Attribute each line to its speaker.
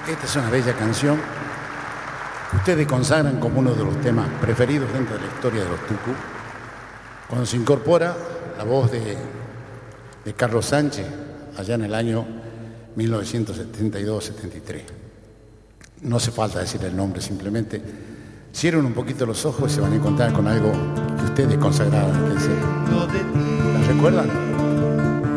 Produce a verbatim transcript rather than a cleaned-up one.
Speaker 1: Esta es una bella canción que ustedes consagran como uno de los temas preferidos dentro de la historia de los Tucu, cuando se incorpora la voz de, de Carlos Sánchez allá en el año mil novecientos setenta y dos setenta y tres. No hace falta decir el nombre, simplemente cierren un poquito los ojos y se van a encontrar con algo que ustedes consagraron. ¿La recuerdan?